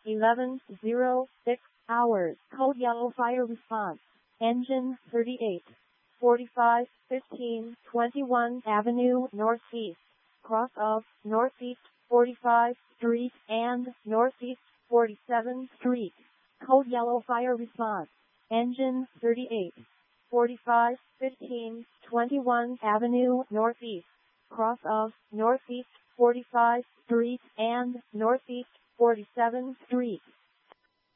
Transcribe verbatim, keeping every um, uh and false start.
eleven oh six hours. Code yellow fire response. Engine thirty-eight forty-five fifteen twenty-one Avenue Northeast, cross of Northeast forty-five Street and Northeast forty-seventh Street. Code yellow fire response. Engine thirty-eight forty-five fifteen twenty-one Avenue Northeast, cross of Northeast forty-five Street and Northeast forty-seventh Street.